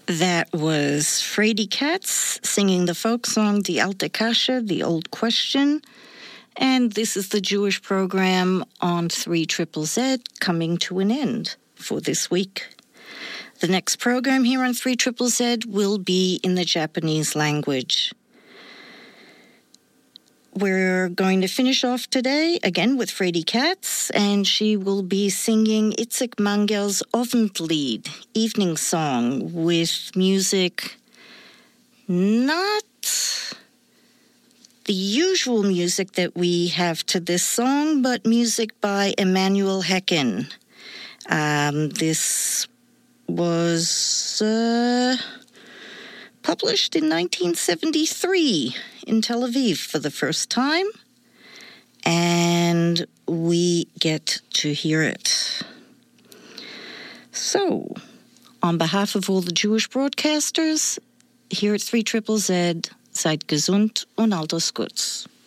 That was Frady Katz singing the folk song Die Alte Kasche, The Old Question. And this is the Jewish program on 3ZZZ coming to an end for this week. The next program here on 3ZZZ will be in the Japanese language. We're going to finish off today again with Frady Katz, and she will be singing Itzik Mangel's Abendlied, evening song, with music, not the usual music that we have to this song, but music by Emanuel Hecken. This was published in 1973 in Tel Aviv for the first time, and we get to hear it. So, on behalf of all the Jewish broadcasters here at 3ZZZ, seid gesund und alles gut.